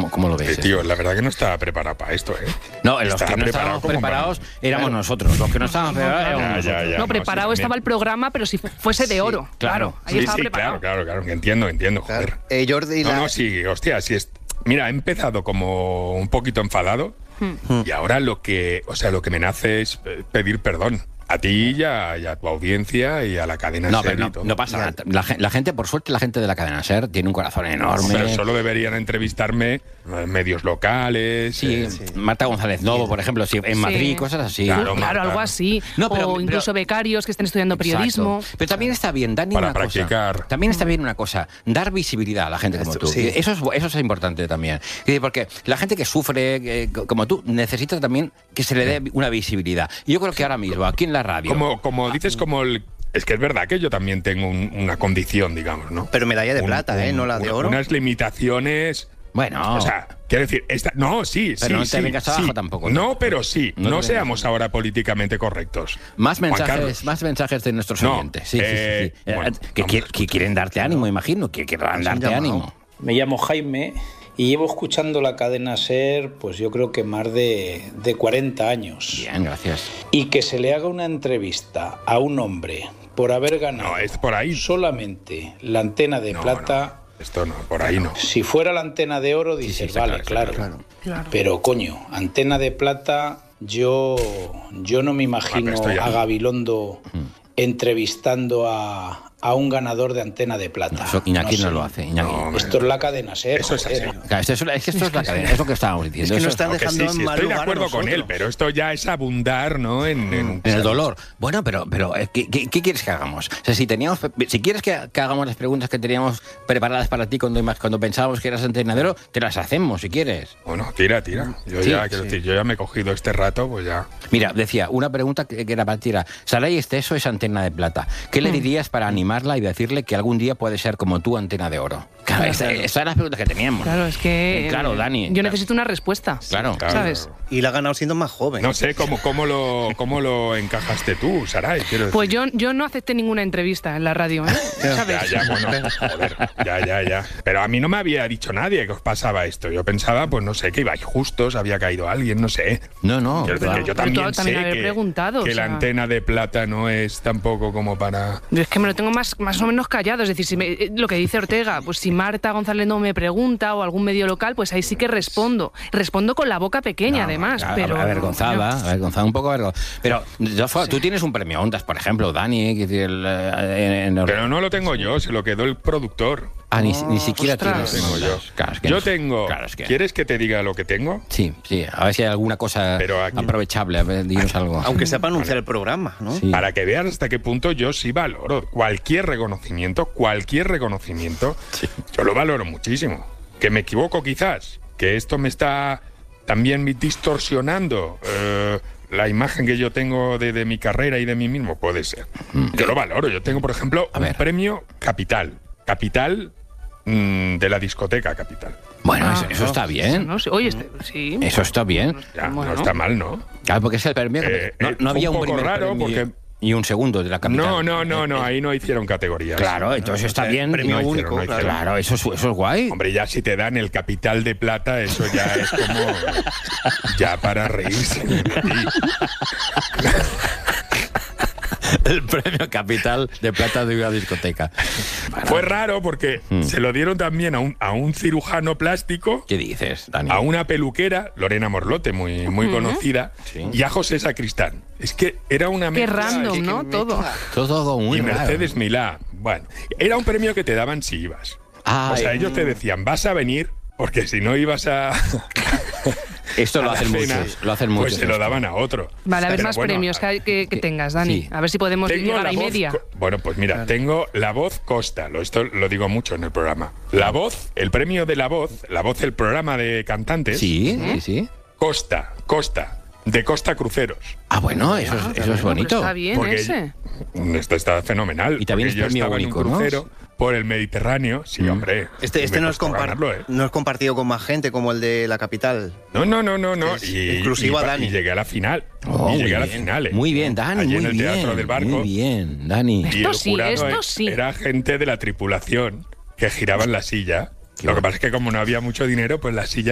¿Cómo lo ves? Tío, la verdad que no estaba preparado para esto, ¿eh? No, los que no estábamos preparados éramos nosotros. Los que no estábamos preparados éramos nosotros. No, preparado estaba el programa, pero si fuese de oro. Claro. Ahí estaba preparado. Claro, que entiendo, joder. Jordi, Sí, hostia, mira, he empezado como un poquito enfadado y ahora lo que me nace es pedir perdón. A ti y a tu audiencia y a la cadena SER. No pasa nada. La gente, por suerte, la gente de la cadena SER tiene un corazón enorme. Pero solo deberían entrevistarme medios locales. Sí. Marta González Novo, por ejemplo, en Madrid, cosas así. Claro, algo así. O incluso becarios que estén estudiando periodismo. Exacto. Pero también está bien, Dani, para una practicar. Cosa. También está bien una cosa, dar visibilidad a la gente como tú. Sí. Eso es importante también. Porque la gente que sufre, como tú, necesita también que se le dé una visibilidad. Y yo creo que ahora mismo, aquí en la radio... Como dices, es que es verdad que yo también tengo una condición, digamos, ¿no? Pero medalla de plata, no la de oro. Unas limitaciones... Bueno... O sea, quiero decir, pero no te vengas abajo tampoco. No, pero sí. No seamos ahora políticamente correctos. Más mensajes de nuestros oyentes. Sí. Bueno, que quieren darte ánimo, imagino. Que querrán darte ánimo. Me llamo Jaime... Y llevo escuchando la cadena SER, pues yo creo que más de 40 años. Bien, gracias. Y que se le haga una entrevista a un hombre por haber ganado es por ahí. solamente la antena de plata... No, esto no, por ahí no. Si fuera la antena de oro, dices, vale, claro. Pero coño, antena de plata, yo no me imagino a Gabilondo entrevistando a un ganador de antena de plata. Eso, Iñaki no lo hace. Esto es la cadena SER. Eso es así. Claro, esto es la cadena, es lo que estábamos diciendo. Es que nos están dejando en mal estoy de lugar acuerdo con él, pero esto ya es abundar, ¿no? En el dolor. Bueno, pero ¿qué quieres que hagamos? O sea, si quieres que hagamos las preguntas que teníamos preparadas para ti cuando pensábamos que eras entrenadero, te las hacemos, si quieres. Bueno, tira. Yo ya me he cogido este rato, pues ya. Mira, decía, una pregunta que era para ti era, Saray Esteso es antena de plata. ¿Qué le dirías para animarla y decirle que algún día puede ser como tú, antena de oro? Claro, esas eran las preguntas que teníamos. Claro, es que... Claro, Dani. Yo necesito una respuesta. Claro. ¿Sabes? Y la ha ganado siendo más joven. No sé, ¿cómo lo encajaste tú, Saray? Pues yo no acepté ninguna entrevista en la radio, ¿eh? ¿Sabes? Ya. Pero a mí no me había dicho nadie que os pasaba esto. Yo pensaba, pues no sé, que ibais justos, había caído alguien, no sé. No. Yo también sé que la antena de plata no es tampoco como para... Yo es que me lo tengo más o menos callado. Es decir, lo que dice Ortega, pues si Marta González no me pregunta o algún medio local, pues ahí sí que respondo. Respondo con la boca pequeña, además. Pero avergonzada, un poco avergonzada. Pero tú tienes un premio Ondas, por ejemplo, Dani. Pero no lo tengo yo, se lo quedó el productor. Ni siquiera tienes. Tengo yo. Claro, yo tengo. ¿Quieres que te diga lo que tengo? Sí. A ver si hay alguna cosa aprovechable. A ver, dinos algo. Aunque sea para anunciar el programa, ¿no? Sí. Para que veas hasta qué punto yo sí valoro cualquier reconocimiento. Yo lo valoro muchísimo. Que me equivoco quizás. Que esto me está también distorsionando la imagen que yo tengo de mi carrera y de mí mismo. Puede ser. Yo lo valoro. Yo tengo, por ejemplo, un premio Capital de la discoteca Capital. Bueno, eso está bien. Oye, sí. Eso está bien. No está mal, ¿no? Claro, porque es el premio. No había un primer raro premio y un segundo de la Capital. No, ahí no hicieron categorías. Claro, entonces está bien. Premio único, claro, eso es guay. Hombre, ya si te dan el Capital de plata, eso ya es como... ya para reírse de ti. El premio Capital de plata de una discoteca. Fue raro porque se lo dieron también a un cirujano plástico. ¿Qué dices, Dani? A una peluquera, Lorena Morlote, muy conocida, y a José Sacristán. Es que era una mezcla. Qué random, ¿no? Todo muy y raro. Mercedes Milá. Bueno, era un premio que te daban si ibas. O sea, ellos te decían, vas a venir, porque si no ibas a... Esto lo hacen muchos. Pues se lo daban a otro. Vale, a ver más premios que tengas, Dani. Sí. A ver si podemos llegar a media. Bueno, pues mira, tengo La Voz Costa. Esto lo digo mucho en el programa. La Voz, el premio de La Voz, el programa de cantantes. Sí. Costa, de Costa Cruceros. Bueno, eso es bonito. Está bien porque ese. Esto está fenomenal. Y también es premio único, en un crucero, ¿no? Por el Mediterráneo, sí, hombre. Este no es compartido con más gente como el de la Capital. No. Inclusive a Dani. Y llegué a la final. Muy bien, Dani. Allí en el Teatro del Barco. Muy bien, Dani. Y el jurado era gente de la tripulación que giraba en la silla. Lo que pasa es que como no había mucho dinero, pues la silla